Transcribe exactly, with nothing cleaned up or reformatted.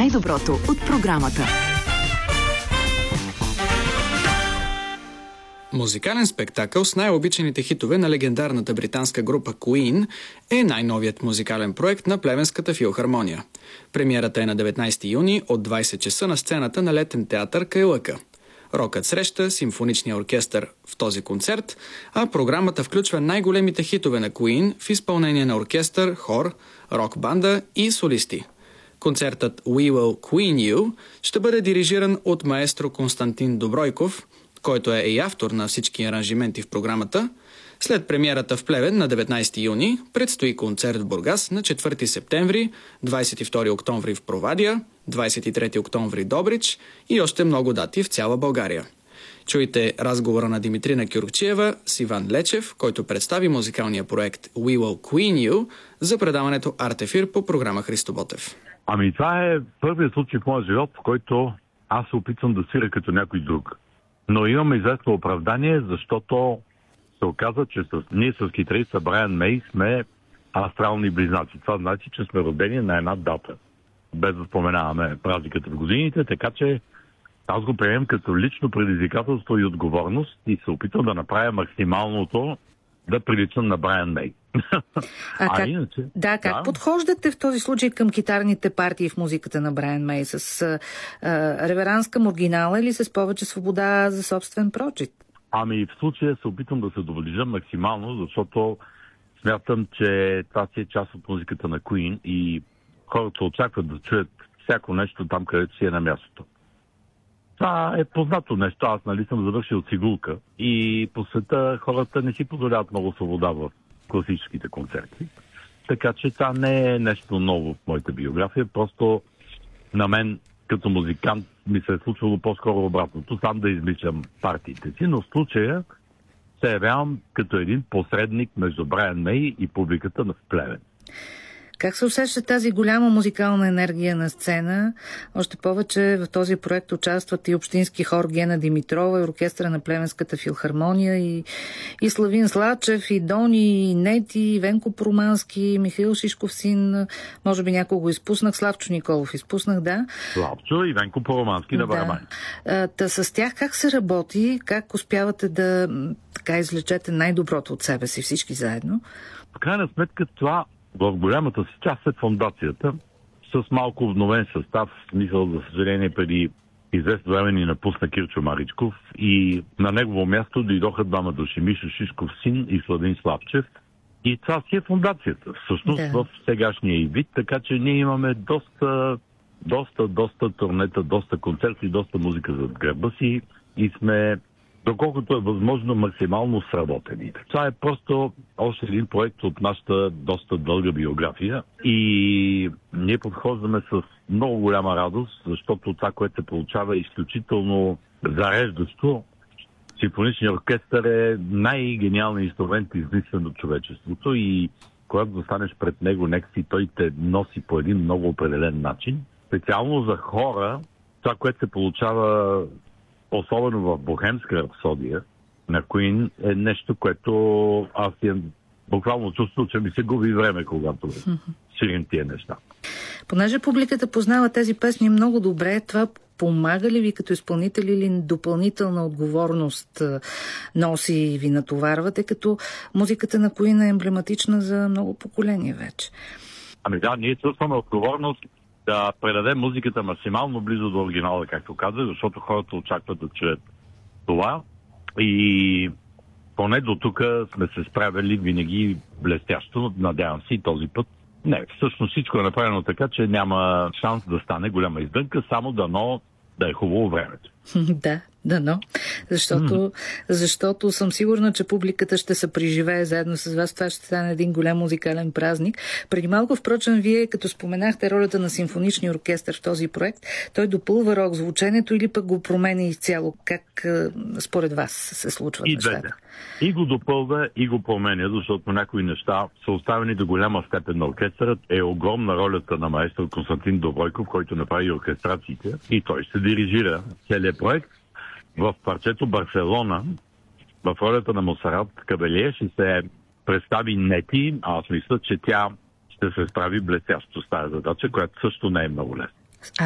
най-доброто от програмата. Музикален спектакъл с най-обичаните хитове на легендарната британска група Queen е най-новият музикален проект на Плевенската филхармония. Премиерата е на деветнайсети юни от двайсет часа на сцената на летен театър Кайлъка. Рокът среща симфоничния оркестър в този концерт, а програмата включва най-големите хитове на Queen в изпълнение на оркестър, хор, рок-банда и солисти. Концертът We Will Queen You ще бъде дирижиран от маестро Константин Добройков, който е и автор на всички аранжименти в програмата. След премиерата в Плевен на деветнайсети юни предстои концерт в Бургас на четвърти септември, двайсет и втори октомври в Провадия, двайсет и трети октомври Добрич и още много дати в цяла България. Чуйте разговора на Димитрина Кюркчиева с Иван Лечев, който представи музикалния проект We Will Queen You за предаването Артефир по програма Христо Ботев. Ами това е първият случай в моя живот, в който аз се опитвам да свиря като някой друг. Но имаме известно оправдание, защото се оказа, че с, ние с китариста Брайан Мей сме астрални близнаци. Това значи, че сме родени на една дата, без да споменаваме разликата в годините, така че аз го приемам като лично предизвикателство и отговорност и се опитвам да направя максималното да приличам на Брайан Мей. А, а как, иначе, да, как да. подхождате в този случай към китарните партии в музиката на Брайан Мей? С а, а, реверанс към оригинала или с повече свобода за собствен прочит? Ами в случая се опитвам да се доближа максимално, защото смятам, че това си е част от музиката на Queen и хората очакват да чуят всяко нещо там, където си е на мястото. Това е познато нещо. Аз нали съм завършил цигулка и по света хората не си позволяват много свобода в класическите концерти. Така че това не е нещо ново в моята биография. Просто на мен като музикант ми се е случвало по-скоро обратното. Сам да измислям партиите си, но в случая се явявам като един посредник между Брайан Мей и публиката на Плевен. Как се усеща тази голяма музикална енергия на сцена? Още повече в този проект участват и общински хор Гена Димитрова, и оркестъра на Плевенската филхармония, и, и Славин Слачев, и Дони, и Нети, и Венко Промански, и Михаил Шишков син. Може би някого го изпуснах. Славчо Николов изпуснах, да. Славчо и Венко Промански на барабани. Да. Та с тях как се работи? Как успявате да така извлечете най-доброто от себе си всички заедно? В крайна сметка това в голямата си част е фондацията с малко обновен състав. Смисъл, за съжаление, преди известно време ни напусна Кирчо Маричков и на негово място дойдоха двама души, Мишо Шишков син и Славин Славчев. И това си е фондацията, всъщност да. В сегашния и вид, така че ние имаме доста, доста, доста турнета, доста концерти, доста музика зад гърба си и сме, доколкото е възможно, максимално сработени. Това е просто още един проект от нашата доста дълга биография и ние подхождаме с много голяма радост, защото това, което се получава, е изключително зареждащо. Симфоничният оркестър е най-гениалният инструмент, измислен от човечеството и когато застанеш пред него, нека си той те носи по един много определен начин. Специално за хора, това, което се получава особено в Бохемска рапсодия на Queen, е нещо, което аз имам буквално чувство, че ми се губи време, когато свирим тия неща. Понеже публиката познава тези песни много добре, това помага ли ви като изпълнители или допълнителна отговорност носи и ви натоварвате, като музиката на Queen е емблематична за много поколения вече? Ами да, ние чувстваме отговорност да предадем музиката максимално близо до оригинала, както казах, защото хората очакват да чуят това. И поне до тук сме се справили винаги блестящо, надявам се и този път. Не, всъщност всичко е направено така, че няма шанс да стане голяма издънка, само дано да е хубаво времето. Да, дано. Защото, mm. защото съм сигурна, че публиката ще се преживее заедно с вас. Това ще стане един голям музикален празник. Преди малко, впрочем, вие, като споменахте ролята на симфоничния оркестър в този проект, той допълва рок звученето или пък го променя изцяло? Как според вас се случват нещата? И го допълва, и го променя, защото някои неща са оставени до голяма степен на оркестърът. Е огромна ролята на маестро Константин Добройков, който направи оркестрациите и той ще дирижира целият проект. В парчето Барселона, в ролята на Монсерат Кабелие, ще се представи Нети, а аз мисля, че тя ще се справи блестящо с тази задача, която също не е много лесна.